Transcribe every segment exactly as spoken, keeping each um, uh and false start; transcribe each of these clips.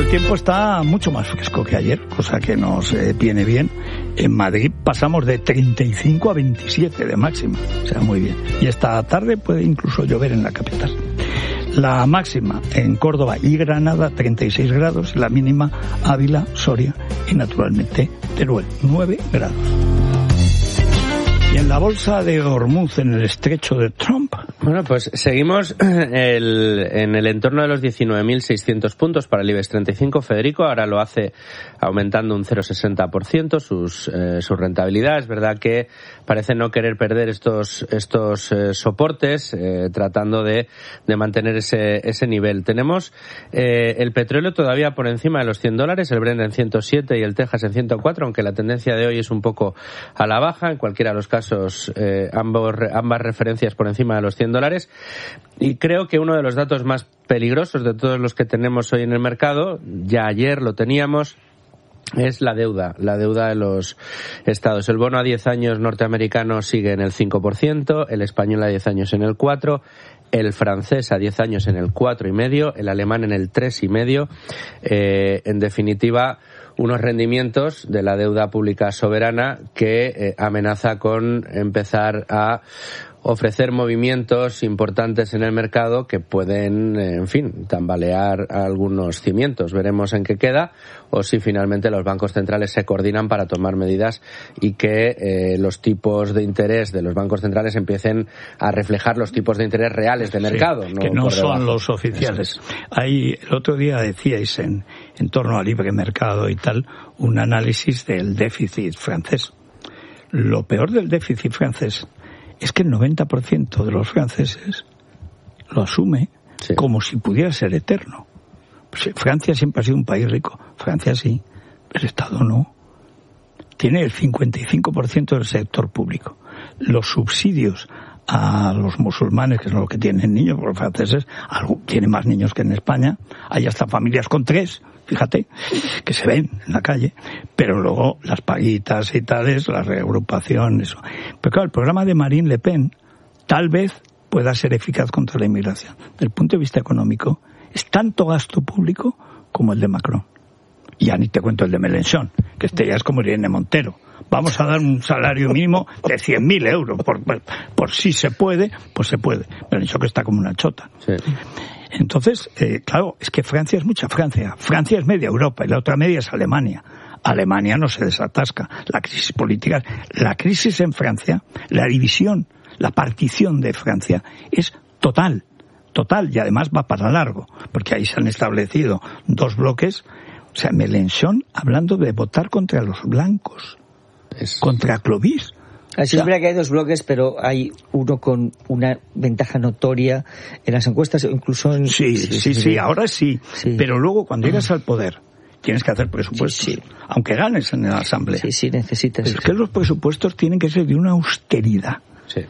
tiempo está mucho más fresco que ayer, cosa que nos eh, viene bien. En Madrid pasamos de treinta y cinco a veintisiete de máxima, o sea, muy bien. Y esta tarde puede incluso llover en la capital. La máxima en Córdoba y Granada, treinta y seis grados, la mínima Ávila, Soria y naturalmente Teruel, nueve grados. Y en la bolsa de Hormuz, en el estrecho de Trump. Bueno, pues seguimos el, en el entorno de los diecinueve mil seiscientos puntos para el IBEX treinta y cinco. Federico ahora lo hace aumentando un cero coma sesenta por ciento sus, eh, su rentabilidad. Es verdad que parece no querer perder estos, estos eh, soportes, eh, tratando de, de mantener ese, ese nivel. Tenemos eh, el petróleo todavía por encima de los cien dólares, el Brent en ciento siete y el Texas en ciento cuatro, aunque la tendencia de hoy es un poco a la baja. En cualquiera de los casos, Eh, ambos, ambas referencias por encima de los cien dólares. Y creo que uno de los datos más peligrosos de todos los que tenemos hoy en el mercado, ya ayer lo teníamos, es la deuda, la deuda de los estados. El bono a diez años norteamericano sigue en el cinco por ciento, el español a diez años en el cuatro por ciento, el francés a diez años en el cuatro coma cinco por ciento, el alemán en el tres coma cinco por ciento. Eh, en definitiva, unos rendimientos de la deuda pública soberana que eh, amenaza con empezar a ofrecer movimientos importantes en el mercado que pueden, en fin, tambalear algunos cimientos. Veremos en qué queda o si finalmente los bancos centrales se coordinan para tomar medidas y que eh, los tipos de interés de los bancos centrales empiecen a reflejar los tipos de interés reales de mercado. Sí, no que no por son debajo. los oficiales. Ahí, el otro día decíais en, en torno al libre mercado y tal, un análisis del déficit francés. Lo peor del déficit francés es que el noventa por ciento de los franceses lo asume sí. como si pudiera ser eterno. Pues Francia siempre ha sido un país rico. Francia sí, el Estado no. Tiene el cincuenta y cinco por ciento del sector público. Los subsidios a los musulmanes, que son los que tienen niños, porque los franceses algo, tienen más niños que en España. Hay hasta familias con tres, fíjate, que se ven en la calle. Pero luego las paguitas y tales, la reagrupación, eso. Pero claro, el programa de Marine Le Pen tal vez pueda ser eficaz contra la inmigración. Desde el punto de vista económico, es tanto gasto público como el de Macron. Y ya ni te cuento el de Mélenchon, que este ya es como Irene Montero. Vamos a dar un salario mínimo de cien mil euros. Por, por, por si se puede, pues se puede. Mélenchon que está como una chota. Sí. Entonces, eh, claro, es que Francia es mucha Francia. Francia es media Europa y la otra media es Alemania. Alemania no se desatasca. La crisis política, la crisis en Francia, la división, la partición de Francia es total. Total. Y además va para largo. Porque ahí se han establecido dos bloques. O sea, Mélenchon hablando de votar contra los blancos, es... contra Clovis. Así es verdad que hay dos bloques, pero hay uno con una ventaja notoria en las encuestas, incluso en... Sí, sí, sí, sí, sí ahora sí. sí. Pero luego cuando llegas al poder tienes que hacer presupuestos, sí, sí. aunque ganes en la asamblea. Sí, sí, necesitas. Pero es que los presupuestos tienen que ser de una austeridad. Sí.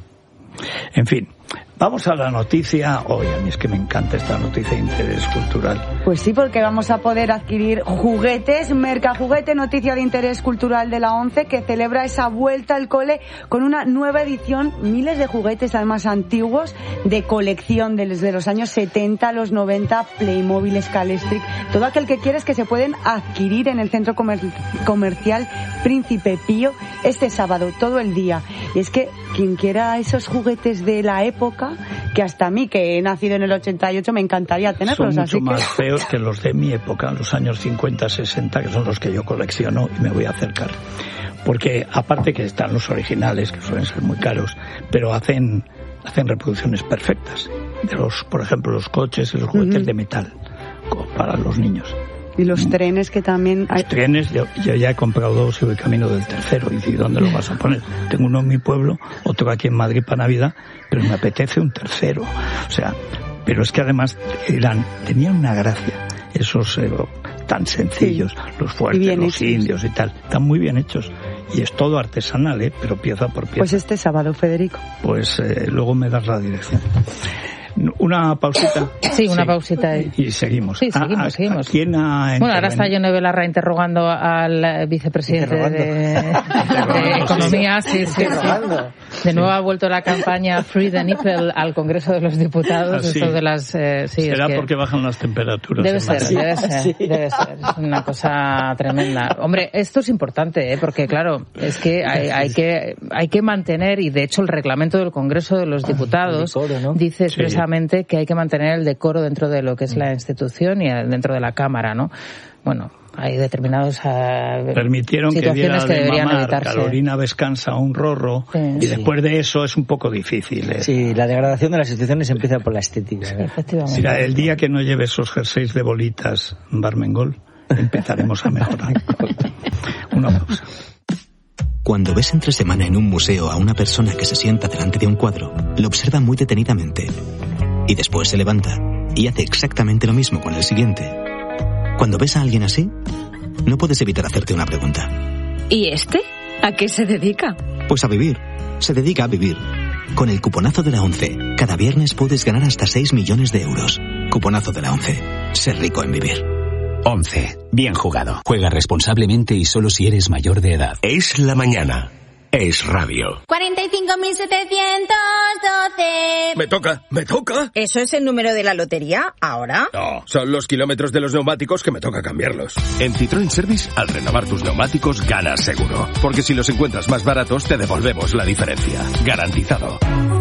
En fin. Vamos a la noticia. Hoy a mí es que me encanta esta noticia de interés cultural. Pues sí, porque vamos a poder adquirir juguetes. Mercajuguete, noticia de interés cultural de la ONCE, que celebra esa vuelta al cole con una nueva edición. Miles de juguetes, además antiguos, de colección desde los años setenta a los noventa. Playmobil, Scalestric, todo aquel que quieres, que se pueden adquirir en el centro comer- comercial Príncipe Pío este sábado, todo el día. Y es que quien quiera esos juguetes de la época, que hasta a mí, que he nacido en el ochenta y ocho, me encantaría tenerlos. Son mucho así más que... feos que los de mi época, los años cincuenta, sesenta, que son los que yo colecciono y me voy a acercar. Porque aparte que están los originales, que suelen ser muy caros, pero hacen hacen reproducciones perfectas de los, por ejemplo, los coches y los juguetes uh-huh. de metal para los niños. Y los mm. trenes que también... Los trenes, yo, yo ya he comprado dos y voy camino del tercero. Y dice, ¿dónde lo vas a poner? Tengo uno en mi pueblo, otro aquí en Madrid para Navidad, pero me apetece un tercero. O sea, pero es que además eran, tenían una gracia, esos eh, tan sencillos, sí. los fuertes, los hechos. Indios y tal. Están muy bien hechos. Y es todo artesanal, ¿eh? Pero pieza por pieza. Pues este sábado, Federico. Pues eh, luego me das la dirección. Una pausita. Sí, una sí. pausita. Y, y seguimos. Sí, seguimos, ¿A, seguimos. ¿A quién ha bueno, ahora está Yone Belarra interrogando al vicepresidente de, de Economía. Sí, sí, sí. De nuevo ha vuelto la campaña Free the Nipple al Congreso de los Diputados. Ah, sí. Esto de las, eh, sí, Será es que porque bajan las temperaturas. Debe ser, Madrid. debe ser, Sí. debe ser. Es una cosa tremenda. Hombre, esto es importante, ¿eh? Porque claro, es que hay, hay que hay que mantener, y de hecho el reglamento del Congreso de los Diputados el decoro, ¿no? dice expresamente sí. que hay que mantener el decoro dentro de lo que es la institución y dentro de la Cámara, ¿no? Bueno, hay determinados uh, permitieron que diera que de deberían mamar evitarse. Carolina Vescanza un rorro sí. y después de eso es un poco difícil. ¿eh? Sí, la degradación de las instituciones empieza por la estética. Sí, efectivamente. Mira, el día que no lleve esos jerseys de bolitas Barmengol, empezaremos a mejorar. Una pausa. Cuando ves entre semana en un museo a una persona que se sienta delante de un cuadro, lo observa muy detenidamente y después se levanta y hace exactamente lo mismo con el siguiente. Cuando ves a alguien así, no puedes evitar hacerte una pregunta. ¿Y este? ¿A qué se dedica? Pues a vivir. Se dedica a vivir. Con el cuponazo de la ONCE, cada viernes puedes ganar hasta seis millones de euros. Cuponazo de la ONCE. Ser rico en vivir. once. Bien jugado. Juega responsablemente y solo si eres mayor de edad. Es la mañana. Es radio. cuarenta y cinco mil setecientos doce. Me toca, me toca. ¿Eso es el número de la lotería ahora? No, son los kilómetros de los neumáticos que me toca cambiarlos. En Citroën Service, al renovar tus neumáticos, ganas seguro. Porque si los encuentras más baratos, te devolvemos la diferencia. Garantizado.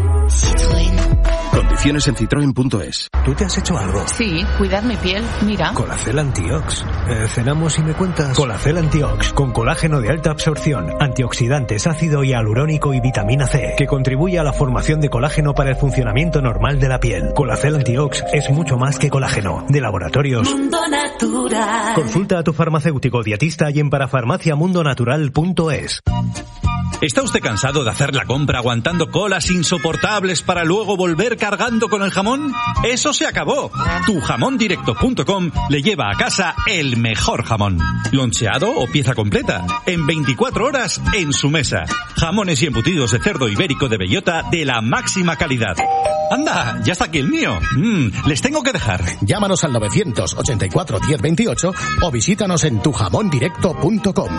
Citroën. Condiciones en citroen punto es. ¿Tú te has hecho algo? Sí, cuidar mi piel, mira. Colacel Antiox. Eh, cenamos y me cuentas. Colacel Antiox, con colágeno de alta absorción, antioxidantes, ácido hialurónico y vitamina C, que contribuye a la formación de colágeno para el funcionamiento normal de la piel. Colacel Antiox es mucho más que colágeno. De Laboratorios Mundo Natural. Consulta a tu farmacéutico dietista y en parafarmaciamundonatural punto es. ¿Está usted cansado de hacer la compra aguantando colas insoportables para luego volver cargando con el jamón? ¡Eso se acabó! tu jamón directo punto com le lleva a casa el mejor jamón. Loncheado o pieza completa. En veinticuatro horas en su mesa. Jamones y embutidos de cerdo ibérico de bellota de la máxima calidad. ¡Anda! ¡Ya está aquí el mío! Mm, les tengo que dejar. Llámanos al novecientos ochenta y cuatro diez veintiocho o visítanos en tu jamón directo punto com.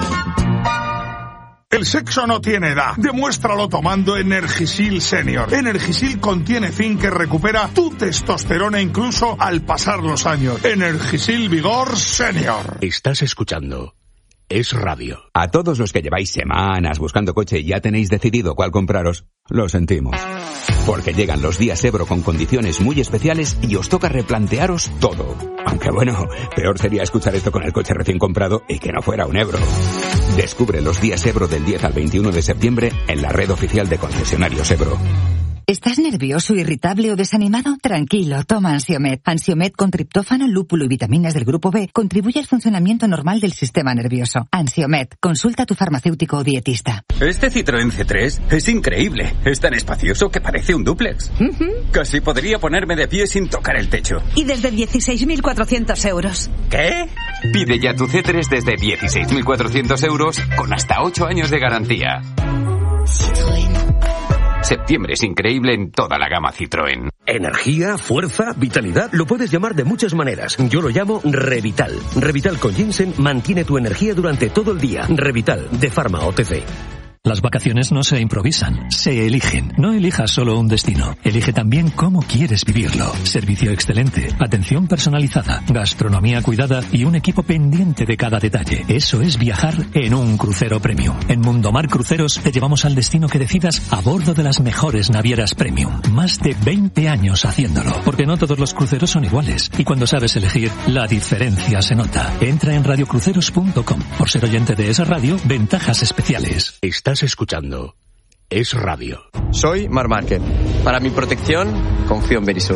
El sexo no tiene edad. Demuéstralo tomando Energisil Senior. Energisil contiene zinc que recupera tu testosterona incluso al pasar los años. Energisil Vigor Senior. Estás escuchando Es Radio. A todos los que lleváis semanas buscando coche y ya tenéis decidido cuál compraros, lo sentimos. Porque llegan los días Ebro con condiciones muy especiales y os toca replantearos todo. Aunque bueno, peor sería escuchar esto con el coche recién comprado y que no fuera un Ebro. Descubre los días Ebro del diez al veintiuno de septiembre en la red oficial de concesionarios Ebro. ¿Estás nervioso, irritable o desanimado? Tranquilo, toma Ansiomed. Ansiomed con triptófano, lúpulo y vitaminas del grupo B contribuye al funcionamiento normal del sistema nervioso. Ansiomed, consulta a tu farmacéutico o dietista. Este Citroën C tres es increíble. Es tan espacioso que parece un dúplex. Uh-huh. Casi podría ponerme de pie sin tocar el techo. Y desde dieciséis mil cuatrocientos euros. ¿Qué? Pide ya tu C tres desde dieciséis mil cuatrocientos euros con hasta ocho años de garantía. Citroën. Septiembre es increíble en toda la gama Citroën. Energía, fuerza, vitalidad, lo puedes llamar de muchas maneras. Yo lo llamo Revital. Revital con ginseng mantiene tu energía durante todo el día. Revital, de Pharma O T C. Las vacaciones no se improvisan, se eligen. No elijas solo un destino, elige también cómo quieres vivirlo. Servicio excelente, atención personalizada, gastronomía cuidada y un equipo pendiente de cada detalle. Eso es viajar en un crucero premium. En Mundomar Cruceros te llevamos al destino que decidas a bordo de las mejores navieras premium. Más de veinte años haciéndolo, porque no todos los cruceros son iguales. Y cuando sabes elegir, la diferencia se nota. Entra en radio cruceros punto com. Por ser oyente de esa radio, ventajas especiales. Estás escuchando Es Radio. Soy Mar Márquez. Para mi protección, confío en Verisur.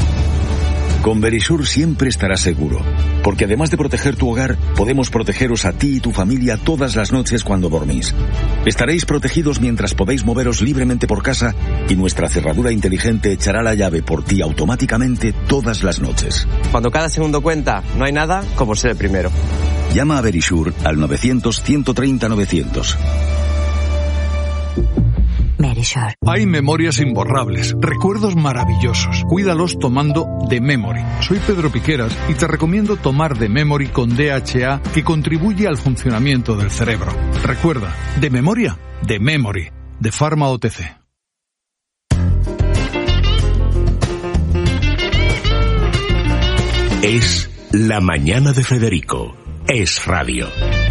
Con Verisur siempre estarás seguro, porque además de proteger tu hogar, podemos protegeros a ti y tu familia todas las noches cuando dormís. Estaréis protegidos mientras podéis moveros libremente por casa y nuestra cerradura inteligente echará la llave por ti automáticamente todas las noches. Cuando cada segundo cuenta, no hay nada como ser el primero. Llama a Verisur al novecientos, ciento treinta, novecientos. Verisur. Hay memorias imborrables, recuerdos maravillosos. Cuídalos tomando The Memory. Soy Pedro Piqueras y te recomiendo tomar The Memory con D H A, que contribuye al funcionamiento del cerebro. Recuerda, de memoria, The Memory, de Pharma O T C. Es La Mañana de Federico. Es radio.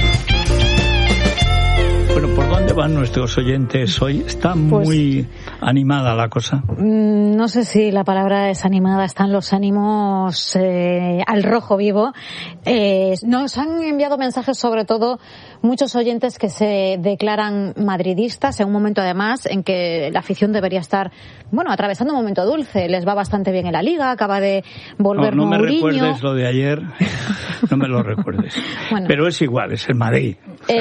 Bueno, ¿por dónde van nuestros oyentes hoy? Está muy pues, animada la cosa. No sé si la palabra es animada, están los ánimos eh, al rojo vivo. Eh, nos han enviado mensajes, sobre todo muchos oyentes que se declaran madridistas en un momento además en que la afición debería estar, bueno, atravesando un momento dulce. Les va bastante bien en la Liga, acaba de volver no, no Mourinho. me recuerdes lo de ayer, no me lo recuerdes. Bueno. Pero es igual, es el Madrid. O sea,